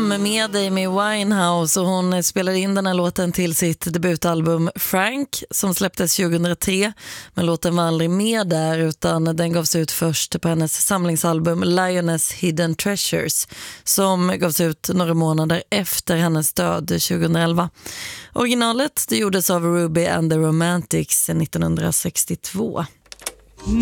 hem med Amy Winehouse och hon spelade in den här låten till sitt debutalbum Frank som släpptes 2003, men låten var aldrig med där utan den gavs ut först på hennes samlingsalbum Lioness Hidden Treasures som gavs ut några månader efter hennes död 2011. Originalet det gjordes av Ruby and the Romantics 1962.